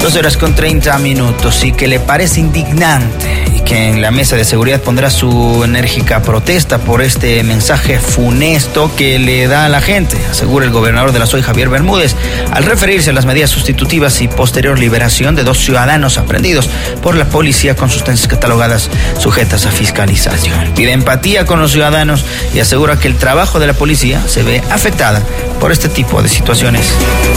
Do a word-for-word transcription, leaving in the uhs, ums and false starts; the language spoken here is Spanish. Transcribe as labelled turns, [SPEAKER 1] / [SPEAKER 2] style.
[SPEAKER 1] Dos horas con treinta minutos y que le parece indignante y que en la mesa de seguridad pondrá su enérgica protesta por este mensaje funesto que le da a la gente, asegura el gobernador de la S O I, Javier Bermúdez, al referirse a las medidas sustitutivas y posterior liberación de dos ciudadanos aprendidos por la policía con sustancias catalogadas sujetas a fiscalización. Pide empatía con los ciudadanos y asegura que el trabajo de la policía se ve afectada por este tipo de situaciones.